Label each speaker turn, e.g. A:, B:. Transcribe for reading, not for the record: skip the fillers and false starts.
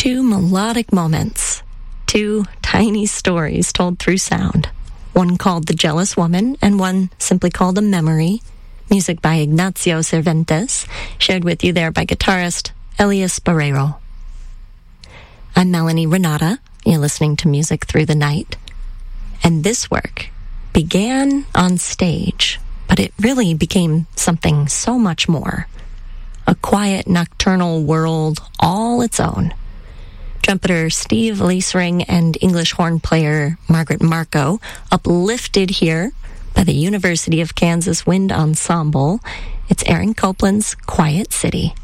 A: Two melodic moments, two tiny stories told through sound. One called The Jealous Woman, and one simply called A Memory. Music by Ignacio Cervantes, shared with you there by guitarist Elias Barrero. I'm Melanie Renata. You're listening to Music Through the Night. And this work began on stage, but it really became something so much more. A quiet, nocturnal world all its own. Trumpeter Steve Leisring and English horn player Margaret Marco, uplifted here by the University of Kansas Wind Ensemble. It's Aaron Copland's Quiet City.